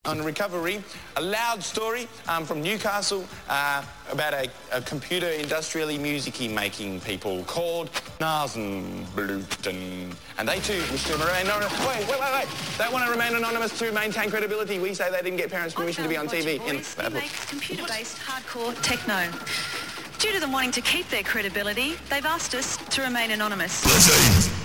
On Recovery, a loud story from Newcastle about a computer industrially music-y making people called Nasenbluten. And they too wish to remain anonymous. Wait. They want to remain anonymous to maintain credibility. We say they didn't get parents' permission to be on TV. He makes computer-based hardcore techno. Due to them wanting to keep their credibility, they've asked us to remain anonymous.